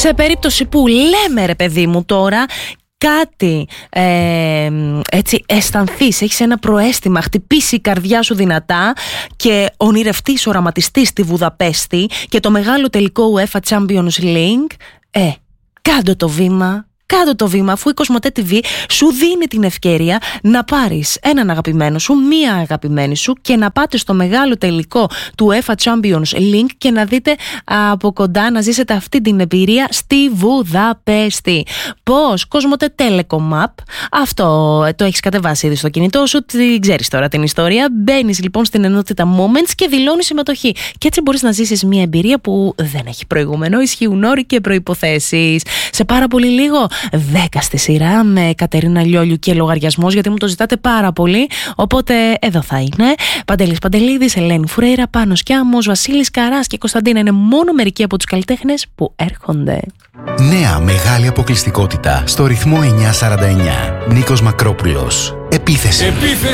Σε περίπτωση που λέμε ρε παιδί μου τώρα κάτι έτσι αισθανθείς, έχεις ένα προαίσθημα, χτυπήσει η καρδιά σου δυνατά και ονειρευτείς, οραματιστείς στη Βουδαπέστη και το μεγάλο τελικό UEFA Champions League, κάντο το βήμα. Κάτω το βήμα, αφού η Κοσμοτέ TV σου δίνει την ευκαιρία να πάρεις έναν αγαπημένο σου, μία αγαπημένη σου και να πάτε στο μεγάλο τελικό του UEFA Champions League και να δείτε από κοντά, να ζήσετε αυτή την εμπειρία στη Βουδαπέστη. Πώς? Κοσμοτέ Telecom App. Αυτό το έχεις κατεβάσει ήδη στο κινητό σου, ξέρεις τώρα την ιστορία. Μπαίνεις λοιπόν στην ενότητα Moments και δηλώνεις συμμετοχή. Και έτσι μπορείς να ζήσεις μία εμπειρία που δεν έχει προηγούμενο. Ισχύουν όροι και προϋποθέσεις. Σε πάρα πολύ λίγο 10 στη σειρά με Κατερίνα Λιόλιου και λογαριασμός, γιατί μου το ζητάτε πάρα πολύ. Οπότε εδώ θα είναι. Παντελής Παντελίδης, Ελένη Φουρέιρα, Πάνος Κιάμος, Βασίλης Καράς και Κωνσταντίνα είναι μόνο μερικοί από τους καλλιτέχνες που έρχονται. Νέα μεγάλη αποκλειστικότητα στο ρυθμό 949. Νίκος Μακρόπουλος. Επίθεση.